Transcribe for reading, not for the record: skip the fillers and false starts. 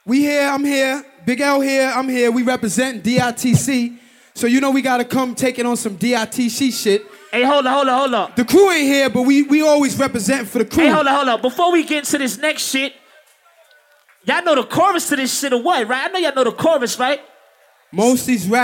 We here, I'm here. Big L here, I'm here. We represent DITC. So you know we gotta come taking on some DITC shit. Hey, hold on. The crew ain't here, but we always represent for the crew. Hey, hold on. Before we get into this next shit, y'all know the chorus to this shit or what, right? I know y'all know the chorus, right? Most these rap